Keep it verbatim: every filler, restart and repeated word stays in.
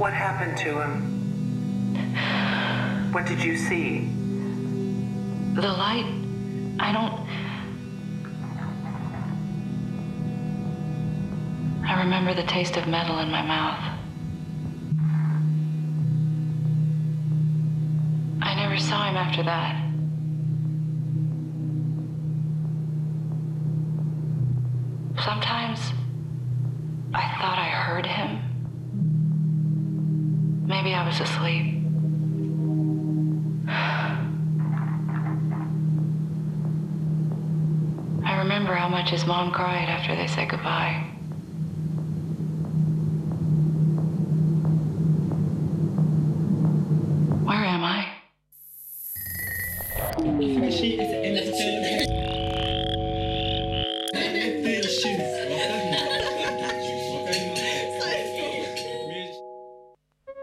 What happened to him? What did you see? The light, I don't... I remember the taste of metal in my mouth. I never saw him after that. Sometimes I thought I heard him. Maybe I was asleep. I remember how much his mom cried after they said goodbye.